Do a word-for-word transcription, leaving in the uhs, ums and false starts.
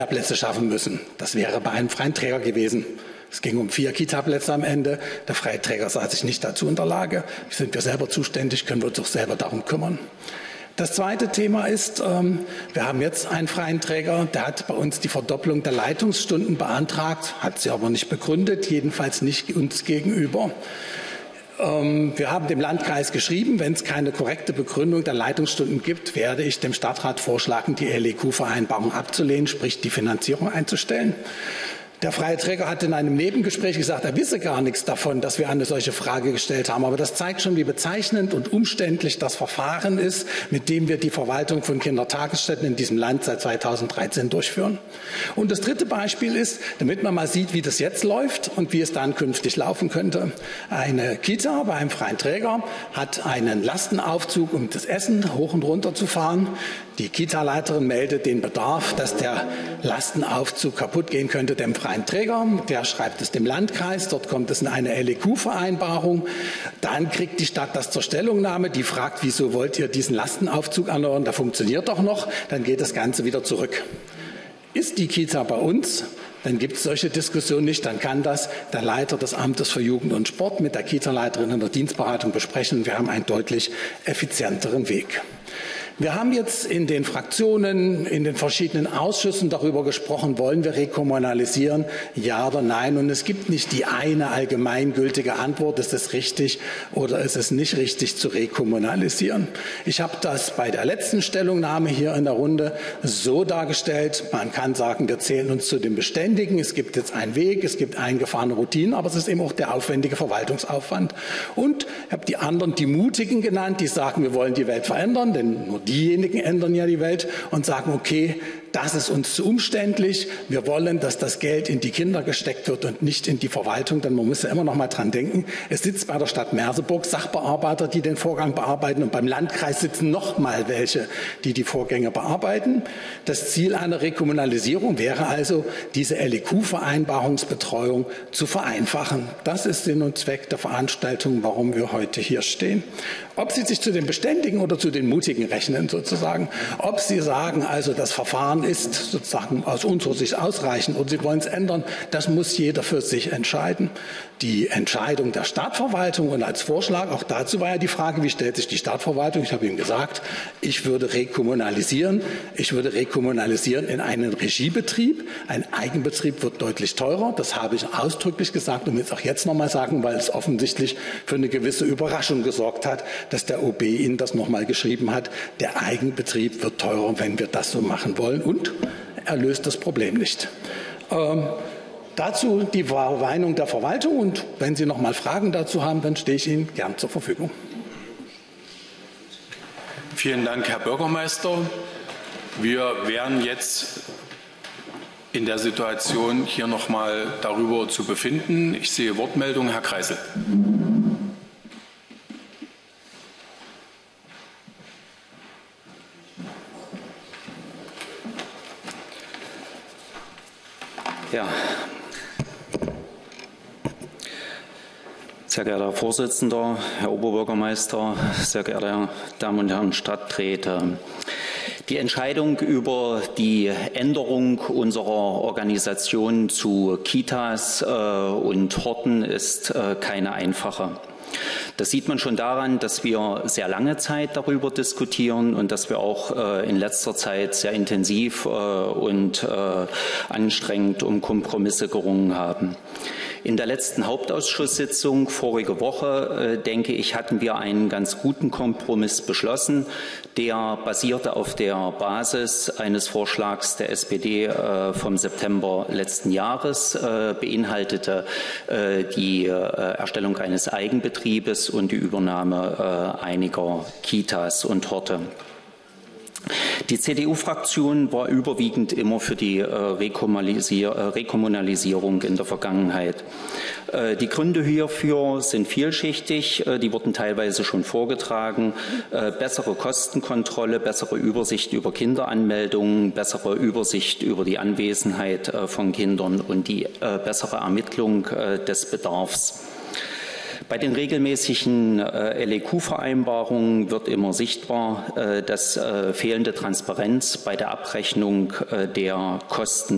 Plätze schaffen müssen. Das wäre bei einem freien Träger gewesen. Es ging um vier Kita-Plätze am Ende. Der freie Träger sah sich nicht dazu in der Lage. Sind wir selber zuständig, können wir uns doch selber darum kümmern. Das zweite Thema ist, wir haben jetzt einen freien Träger, der hat bei uns die Verdopplung der Leitungsstunden beantragt, hat sie aber nicht begründet, jedenfalls nicht uns gegenüber. Wir haben dem Landkreis geschrieben, wenn es keine korrekte Begründung der Leitungsstunden gibt, werde ich dem Stadtrat vorschlagen, die L E Q-Vereinbarung abzulehnen, sprich die Finanzierung einzustellen. Der freie Träger hat in einem Nebengespräch gesagt, er wisse gar nichts davon, dass wir eine solche Frage gestellt haben. Aber das zeigt schon, wie bezeichnend und umständlich das Verfahren ist, mit dem wir die Verwaltung von Kindertagesstätten in diesem Land seit zweitausenddreizehn durchführen. Und das dritte Beispiel ist, damit man mal sieht, wie das jetzt läuft und wie es dann künftig laufen könnte. Eine Kita bei einem freien Träger hat einen Lastenaufzug, um das Essen hoch und runter zu fahren. Die Kita-Leiterin meldet den Bedarf, dass der Lastenaufzug kaputt gehen könnte, dem freien Träger. Der schreibt es dem Landkreis. Dort kommt es in eine L E Q-Vereinbarung. Dann kriegt die Stadt das zur Stellungnahme. Die fragt, wieso wollt ihr diesen Lastenaufzug erneuern? Der funktioniert doch noch. Dann geht das Ganze wieder zurück. Ist die Kita bei uns? Dann gibt es solche Diskussionen nicht. Dann kann das der Leiter des Amtes für Jugend und Sport mit der Kita-Leiterin in der Dienstberatung besprechen. Wir haben einen deutlich effizienteren Weg. Wir haben jetzt in den Fraktionen, in den verschiedenen Ausschüssen darüber gesprochen, wollen wir rekommunalisieren, ja oder nein. Und es gibt nicht die eine allgemeingültige Antwort, ist es richtig oder ist es nicht richtig zu rekommunalisieren. Ich habe das bei der letzten Stellungnahme hier in der Runde so dargestellt, man kann sagen, wir zählen uns zu den Beständigen, es gibt jetzt einen Weg, es gibt eingefahrene Routinen, aber es ist eben auch der aufwendige Verwaltungsaufwand. Und ich habe die anderen, die Mutigen genannt, die sagen, wir wollen die Welt verändern, denn nur diejenigen ändern ja die Welt und sagen, okay, das ist uns zu umständlich. Wir wollen, dass das Geld in die Kinder gesteckt wird und nicht in die Verwaltung, denn man muss ja immer noch mal dran denken. Es sitzt bei der Stadt Merseburg Sachbearbeiter, die den Vorgang bearbeiten, und beim Landkreis sitzen noch mal welche, die die Vorgänge bearbeiten. Das Ziel einer Rekommunalisierung wäre also, diese L E Q-Vereinbarungsbetreuung zu vereinfachen. Das ist Sinn und Zweck der Veranstaltung, warum wir heute hier stehen. Ob Sie sich zu den Beständigen oder zu den Mutigen rechnen, sozusagen. Ob Sie sagen, also das Verfahren ist sozusagen aus unserer Sicht ausreichend und Sie wollen es ändern, das muss jeder für sich entscheiden. Die Entscheidung der Stadtverwaltung und als Vorschlag, auch dazu war ja die Frage, wie stellt sich die Stadtverwaltung? Ich habe Ihnen gesagt, ich würde rekommunalisieren. Ich würde rekommunalisieren in einen Regiebetrieb. Ein Eigenbetrieb wird deutlich teurer. Das habe ich ausdrücklich gesagt und will es auch jetzt noch mal sagen, weil es offensichtlich für eine gewisse Überraschung gesorgt hat, dass der O B Ihnen das noch mal geschrieben hat. Der Eigenbetrieb wird teurer, wenn wir das so machen wollen. Und er löst das Problem nicht. Ähm, dazu die Meinung der Verwaltung. Und wenn Sie noch mal Fragen dazu haben, dann stehe ich Ihnen gern zur Verfügung. Vielen Dank, Herr Bürgermeister. Wir werden jetzt in der Situation, hier noch mal darüber zu befinden. Ich sehe Wortmeldung, Herr Kreisel. Ja, sehr geehrter Herr Vorsitzender, Herr Oberbürgermeister, sehr geehrte Damen und Herren Stadträte. Die Entscheidung über die Änderung unserer Organisation zu Kitas äh, und Horten ist äh, keine einfache. Das sieht man schon daran, dass wir sehr lange Zeit darüber diskutieren und dass wir auch äh, in letzter Zeit sehr intensiv äh, und äh, anstrengend um Kompromisse gerungen haben. In der letzten Hauptausschusssitzung vorige Woche, äh, denke ich, hatten wir einen ganz guten Kompromiss beschlossen. Der basierte auf der Basis eines Vorschlags der S P D äh, vom September letzten Jahres, äh, beinhaltete äh, die äh, Erstellung eines Eigenbetriebes und die Übernahme äh, einiger Kitas und Horte. Die C D U-Fraktion war überwiegend immer für die äh, Rekommunalisier äh, Rekommunalisierung in der Vergangenheit. Äh, die Gründe hierfür sind vielschichtig, äh, die wurden teilweise schon vorgetragen. Äh, bessere Kostenkontrolle, bessere Übersicht über Kinderanmeldungen, bessere Übersicht über die Anwesenheit äh, von Kindern und die äh, bessere Ermittlung äh, des Bedarfs. Bei den regelmäßigen äh, L E Q-Vereinbarungen wird immer sichtbar, äh, dass äh, fehlende Transparenz bei der Abrechnung äh, der Kosten